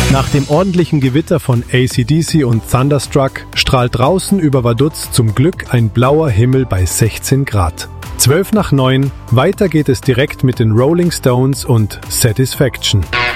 Nach dem ordentlichen Gewitter von AC/DC und Thunderstruck strahlt draußen über Vaduz zum Glück ein blauer Himmel bei 16 Grad. 8:55, weiter geht es direkt mit den Rolling Stones und Satisfaction.